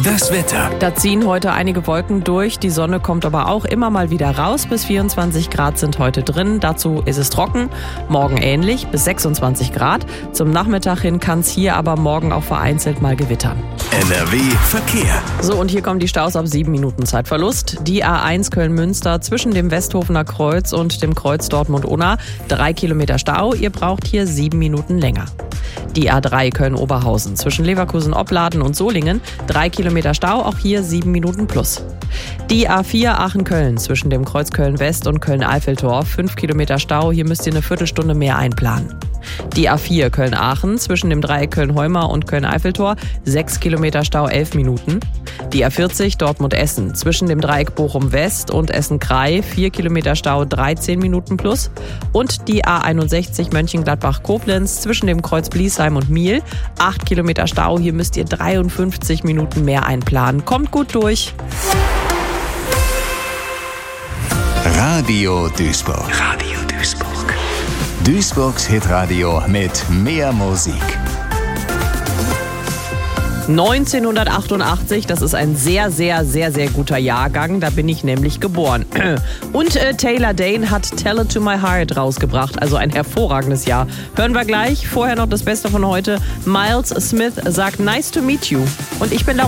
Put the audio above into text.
Das Wetter. Da ziehen heute einige Wolken durch, die Sonne kommt aber auch immer mal wieder raus. Bis 24 Grad sind heute drin, dazu ist es trocken. Morgen ähnlich, bis 26 Grad. Zum Nachmittag hin kann es hier aber morgen auch vereinzelt mal gewittern. NRW Verkehr. So, und hier kommen die Staus ab 7 Minuten Zeitverlust. Die A1 Köln-Münster zwischen dem Westhofener Kreuz und dem Kreuz Dortmund-Unna. 3 Kilometer Stau, ihr braucht hier 7 Minuten länger. Die A3 Köln-Oberhausen zwischen Leverkusen-Opladen und Solingen. 3 Kilometer Stau, auch hier 7 Minuten plus. Die A4 Aachen-Köln zwischen dem Kreuz Köln-West und Köln-Eiffeltor. 5 Kilometer Stau, hier müsst ihr eine Viertelstunde mehr einplanen. Die A4 Köln-Aachen zwischen dem Dreieck Köln-Heumar und Köln-Eiffeltor. 6 Kilometer Stau, 11 Minuten. Die A40 Dortmund-Essen zwischen dem Dreieck Bochum-West und Essen-Krei. 4 Kilometer Stau, 13 Minuten plus. Und die A61 Mönchengladbach-Koblenz zwischen dem Kreuz Bliesheim und Miel. 8 Kilometer Stau, hier müsst ihr 53 Minuten mehr einplanen. Kommt gut durch. Radio Duisburg. Radio Duisburg. Duisburgs Hitradio mit mehr Musik. 1988, das ist ein sehr, sehr, sehr, sehr guter Jahrgang. Da bin ich nämlich geboren. Und Taylor Dayne hat Tell It To My Heart rausgebracht. Also ein hervorragendes Jahr. Hören wir gleich. Vorher noch das Beste von heute. Miles Smith sagt Nice to meet you. Und ich bin